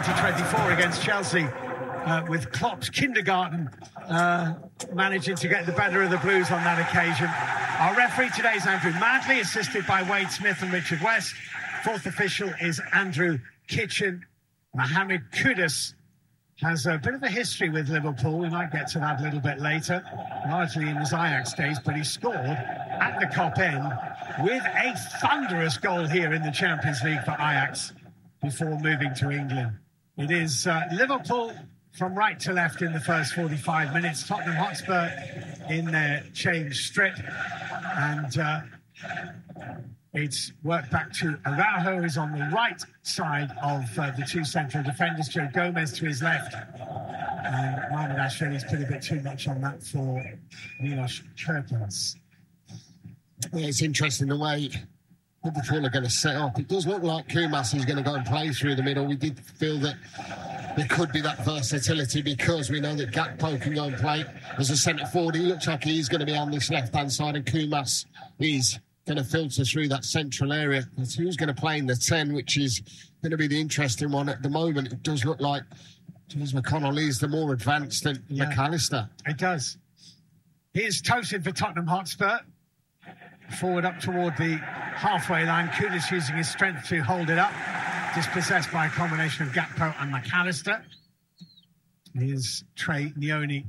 2024 against Chelsea, with Klopp's kindergarten managing to get the better of the Blues on that occasion. Our referee today is Andrew Madley, assisted by Wade Smith and Richard West. Fourth official is Andrew Kitchen. Mohamed Kudus has a bit of a history with Liverpool. We might get to that a little bit later, largely in his Ajax days, but he scored at the Kop End with a thunderous goal here in the Champions League for Ajax before moving to England. It is Liverpool from right to left in the first 45 minutes. Tottenham Hotspur in their change strip. And it's worked back to Araujo, who's on the right side of the two central defenders. Joe Gomez to his left. And Mohamed Ashrafi's put a bit too much on that for Milos Kerkez. Yeah, it's interesting the way Liverpool are going to set up. It does look like Koumas is going to go and play through the middle. We did feel that there could be that versatility because we know that Gakpo can go and play as a centre forward. He looks like he's going to be on this left-hand side, and Koumas is going to filter through that central area. That's who's going to play in the 10, which is going to be the interesting one at the moment. It does look like James McConnell is the more advanced than McAllister. It does. Here's Tosin for Tottenham Hotspur. Forward up toward the halfway line. Kudus using his strength to hold it up. Dispossessed by a combination of Gakpo and McAllister. Here's Trey Nioni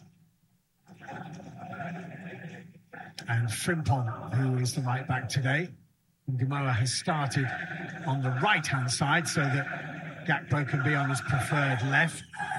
and Frimpong, who is the right back today. And Gamoa has started on the right-hand side so that Gakpo can be on his preferred left.